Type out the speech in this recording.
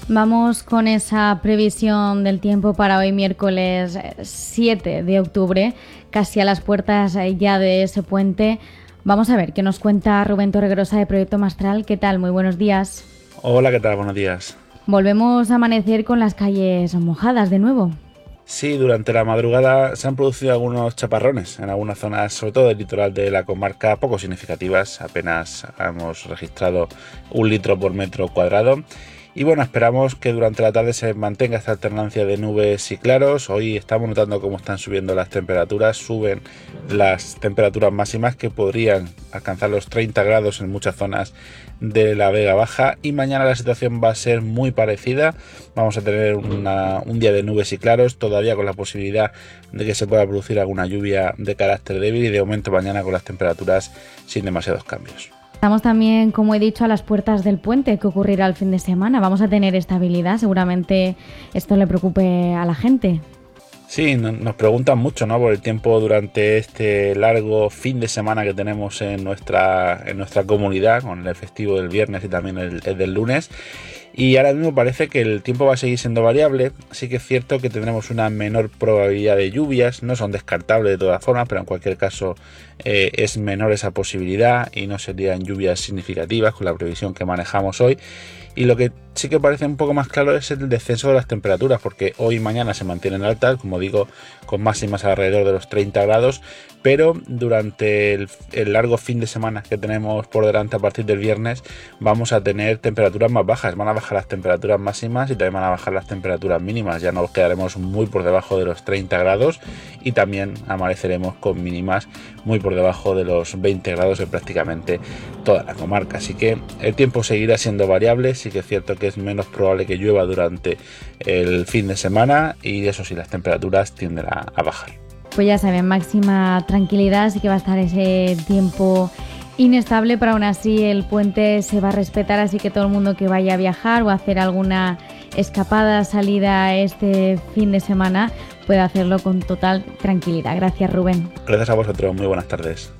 Vamos con esa previsión del tiempo para hoy miércoles 7 de octubre, casi a las puertas ya de ese puente. Vamos a ver qué nos cuenta Rubén Torregrosa de Proyecto Mastral. ¿Qué tal? Muy buenos días. Hola, ¿qué tal? Buenos días. Volvemos a amanecer con las calles mojadas de nuevo. Sí, durante la madrugada se han producido algunos chaparrones en algunas zonas, sobre todo del litoral de la comarca, poco significativas. Apenas hemos registrado 1 litro por metro cuadrado. Y bueno, esperamos que durante la tarde se mantenga esta alternancia de nubes y claros. Hoy estamos notando cómo están subiendo las temperaturas, suben las temperaturas máximas que podrían alcanzar los 30 grados en muchas zonas de la Vega Baja, y mañana la situación va a ser muy parecida. Vamos a tener un día de nubes y claros, todavía con la posibilidad de que se pueda producir alguna lluvia de carácter débil, y de momento mañana con las temperaturas sin demasiados cambios. Estamos también, como he dicho, a las puertas del puente que ocurrirá el fin de semana. Vamos a tener estabilidad, seguramente esto le preocupe a la gente. Sí, nos preguntan mucho, ¿no?, por el tiempo durante este largo fin de semana que tenemos en nuestra comunidad, con el festivo del viernes y también el del lunes. Y ahora mismo parece que el tiempo va a seguir siendo variable. Sí que es cierto que tendremos una menor probabilidad de lluvias, no son descartables de todas formas, pero en cualquier caso es menor esa posibilidad y no serían lluvias significativas con la previsión que manejamos hoy. Y lo que sí que parece un poco más claro es el descenso de las temperaturas, porque hoy y mañana se mantienen altas, como digo, con máximas alrededor de los 30 grados, pero durante el largo fin de semana que tenemos por delante a partir del viernes vamos a tener temperaturas más bajas. Van a bajar las temperaturas máximas y también van a bajar las temperaturas mínimas. Ya nos quedaremos muy por debajo de los 30 grados y también amaneceremos con mínimas muy por debajo de los 20 grados en prácticamente toda la comarca. Así que el tiempo seguirá siendo variable. Sí que es cierto que es menos probable que llueva durante el fin de semana, y eso sí, las temperaturas tienden a bajar. Pues ya saben, máxima tranquilidad, sí que va a estar ese tiempo inestable, pero aún así el puente se va a respetar, así que todo el mundo que vaya a viajar o a hacer alguna escapada, salida este fin de semana, puede hacerlo con total tranquilidad. Gracias, Rubén. Gracias a vosotros, muy buenas tardes.